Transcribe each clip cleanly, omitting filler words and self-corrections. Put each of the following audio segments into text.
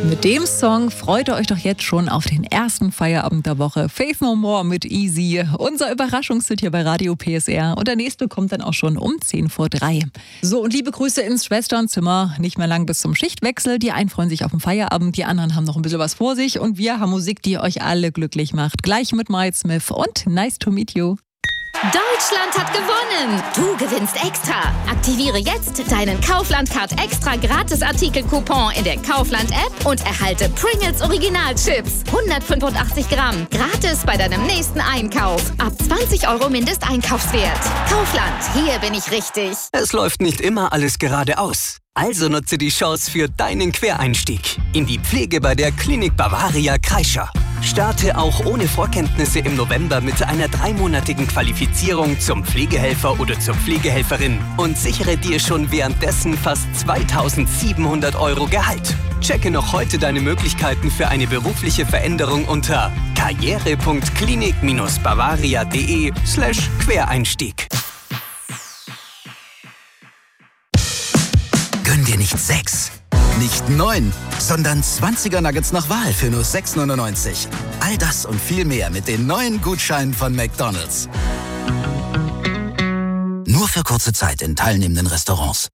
Mit dem Song freut ihr euch doch jetzt schon auf den ersten Feierabend der Woche. Faith No More mit Easy. Unser Überraschungshit hier bei Radio PSR. Und der nächste kommt dann auch schon um 2:10. So, und liebe Grüße ins Schwesternzimmer. Nicht mehr lang bis zum Schichtwechsel. Die einen freuen sich auf den Feierabend, die anderen haben noch ein bisschen was vor sich. Und wir haben Musik, die euch alle glücklich macht. Gleich mit Miles Smith und Nice to Meet You. Deutschland hat gewonnen! Du gewinnst extra! Aktiviere jetzt deinen Kaufland-Card extra Gratis-Artikel-Coupon in der Kaufland-App und erhalte Pringles Original-Chips. 185 Gramm. Gratis bei deinem nächsten Einkauf. Ab 20 € Mindesteinkaufswert. Kaufland, hier bin ich richtig. Es läuft nicht immer alles geradeaus. Also nutze die Chance für deinen Quereinstieg in die Pflege bei der Klinik Bavaria Kreischer. Starte auch ohne Vorkenntnisse im November mit einer 3-monatigen Qualifizierung zum Pflegehelfer oder zur Pflegehelferin und sichere dir schon währenddessen fast 2.700 € Gehalt. Checke noch heute deine Möglichkeiten für eine berufliche Veränderung unter karriere.klinik-bavaria.de/Quereinstieg. Gönn dir nicht 6, nicht 9, sondern 20er Nuggets nach Wahl für nur 6,99. All das und viel mehr mit den neuen Gutscheinen von McDonald's. Nur für kurze Zeit in teilnehmenden Restaurants.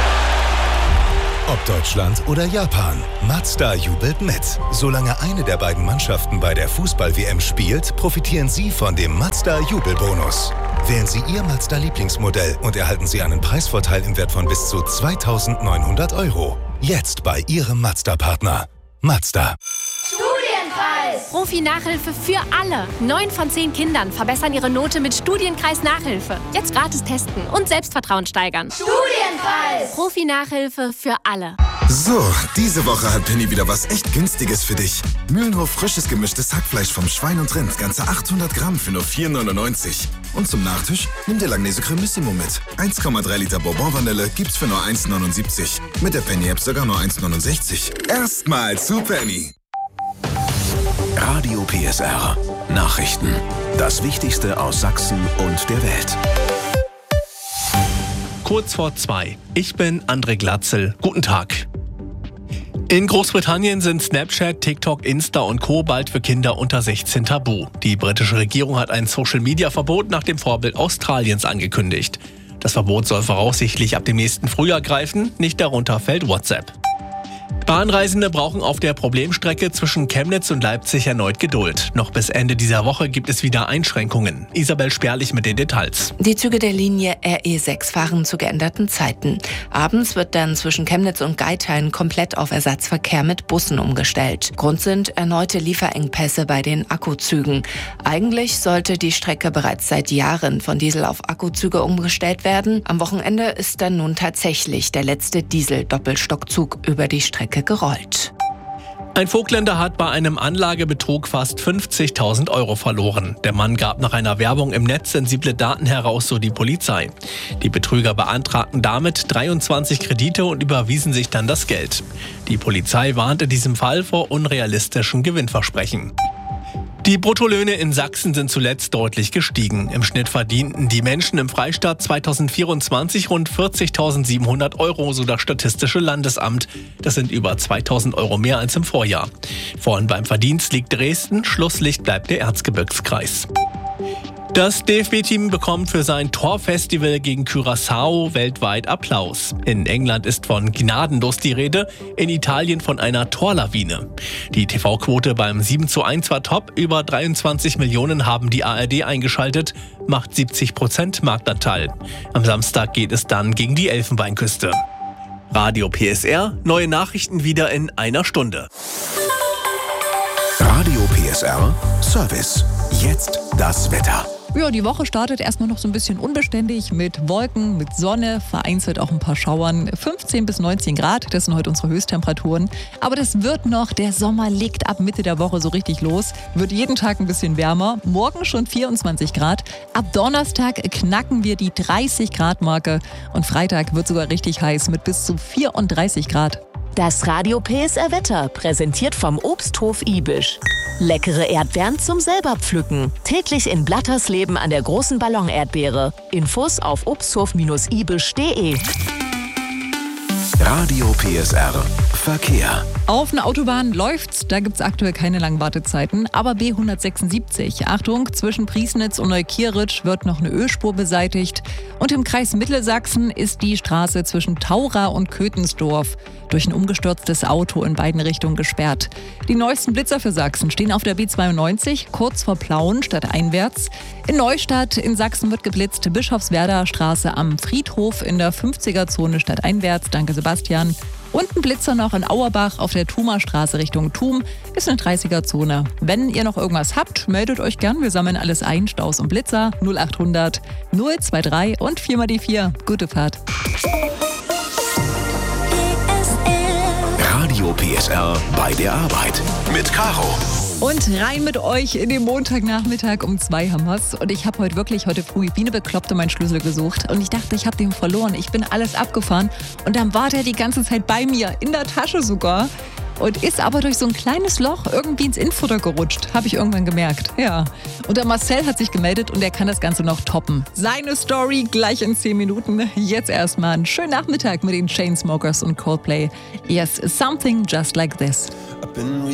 Ob Deutschland oder Japan, Mazda jubelt mit. Solange eine der beiden Mannschaften bei der Fußball-WM spielt, profitieren Sie von dem Mazda-Jubelbonus. Wählen Sie Ihr Mazda-Lieblingsmodell und erhalten Sie einen Preisvorteil im Wert von bis zu 2.900 €. Jetzt bei Ihrem Mazda-Partner. Mazda. Studienkreis! Profi-Nachhilfe für alle. 9 von 10 Kindern verbessern ihre Note mit Studienkreis-Nachhilfe. Jetzt gratis testen und Selbstvertrauen steigern. Studienkreis! Profi-Nachhilfe für alle. So, diese Woche hat Penny wieder was echt Günstiges für dich. Mühlenhof frisches gemischtes Hackfleisch vom Schwein und Rind, ganze 800 Gramm für nur 4,99. Und zum Nachtisch nimm dir Langnese Cremissimo mit. 1,3 Liter Bourbon-Vanille gibt's für nur 1,79. Mit der Penny-App sogar nur 1,69. Erstmal zu Penny. Radio PSR. Nachrichten. Das Wichtigste aus Sachsen und der Welt. Kurz vor 2. Ich bin André Glatzel. Guten Tag. In Großbritannien sind Snapchat, TikTok, Insta und Co. bald für Kinder unter 16 tabu. Die britische Regierung hat ein Social-Media-Verbot nach dem Vorbild Australiens angekündigt. Das Verbot soll voraussichtlich ab dem nächsten Frühjahr greifen, nicht darunter fällt WhatsApp. Bahnreisende brauchen auf der Problemstrecke zwischen Chemnitz und Leipzig erneut Geduld. Noch bis Ende dieser Woche gibt es wieder Einschränkungen. Isabel Sperlich mit den Details. Die Züge der Linie RE6 fahren zu geänderten Zeiten. Abends wird dann zwischen Chemnitz und Geithain komplett auf Ersatzverkehr mit Bussen umgestellt. Grund sind erneute Lieferengpässe bei den Akkuzügen. Eigentlich sollte die Strecke bereits seit Jahren von Diesel auf Akkuzüge umgestellt werden. Am Wochenende ist dann nun tatsächlich der letzte Diesel-Doppelstockzug über die Strecke gerollt. Ein Vogtländer hat bei einem Anlagebetrug fast 50.000 € verloren. Der Mann gab nach einer Werbung im Netz sensible Daten heraus, so die Polizei. Die Betrüger beantragten damit 23 Kredite und überwiesen sich dann das Geld. Die Polizei warnt in diesem Fall vor unrealistischen Gewinnversprechen. Die Bruttolöhne in Sachsen sind zuletzt deutlich gestiegen. Im Schnitt verdienten die Menschen im Freistaat 2024 rund 40.700 €, so das Statistische Landesamt. Das sind über 2.000 € mehr als im Vorjahr. Vorn beim Verdienst liegt Dresden, Schlusslicht bleibt der Erzgebirgskreis. Das DFB-Team bekommt für sein Torfestival gegen Curaçao weltweit Applaus. In England ist von gnadenlos die Rede, in Italien von einer Torlawine. Die TV-Quote beim 7:1 war top, über 23 Millionen haben die ARD eingeschaltet, macht 70% Marktanteil. Am Samstag geht es dann gegen die Elfenbeinküste. Radio PSR, neue Nachrichten wieder in einer Stunde. Radio PSR Service. Jetzt das Wetter. Ja, die Woche startet erstmal noch so ein bisschen unbeständig mit Wolken, mit Sonne, vereinzelt auch ein paar Schauern. 15 bis 19 Grad, das sind heute unsere Höchsttemperaturen. Aber das wird noch, der Sommer legt ab Mitte der Woche so richtig los. Wird jeden Tag ein bisschen wärmer, morgen schon 24 Grad. Ab Donnerstag knacken wir die 30-Grad-Marke und Freitag wird sogar richtig heiß mit bis zu 34 Grad. Das Radio PSR Wetter, präsentiert vom Obsthof Ibisch. Leckere Erdbeeren zum selber pflücken. Täglich in Blattersleben an der großen Ballon-Erdbeere. Infos auf obsthof-ibisch.de. Radio PSR Verkehr. Auf einer Autobahn läuft's, da gibt's aktuell keine langen Wartezeiten. Aber B176, Achtung, zwischen Priesnitz und Neukirch wird noch eine Ölspur beseitigt. Und im Kreis Mittelsachsen ist die Straße zwischen Taura und Köthensdorf durch ein umgestürztes Auto in beiden Richtungen gesperrt. Die neuesten Blitzer für Sachsen stehen auf der B92, kurz vor Plauen stadteinwärts. In Neustadt in Sachsen wird geblitzt, Bischofswerder Straße am Friedhof in der 50er-Zone stadteinwärts. Danke, Sebastian. Und ein Blitzer noch in Auerbach auf der Thumer Straße Richtung Thum ist eine 30er-Zone. Wenn ihr noch irgendwas habt, meldet euch gern. Wir sammeln alles ein. Staus und Blitzer 0800 023 und 4 die 4. Gute Fahrt. Radio PSR bei der Arbeit mit Caro. Und rein mit euch in den Montagnachmittag um 2 haben wir's. Und ich habe heute früh wie eine Bekloppte meinen Schlüssel gesucht. Und ich dachte, ich habe den verloren. Ich bin alles abgefahren. Und dann war der die ganze Zeit bei mir, in der Tasche sogar. Und ist aber durch so ein kleines Loch irgendwie ins Innenfutter gerutscht. Habe ich irgendwann gemerkt. Ja. Und der Marcel hat sich gemeldet und er kann das Ganze noch toppen. Seine Story gleich in 10 Minuten. Jetzt erstmal einen schönen Nachmittag mit den Chainsmokers und Coldplay. Yes, something just like this.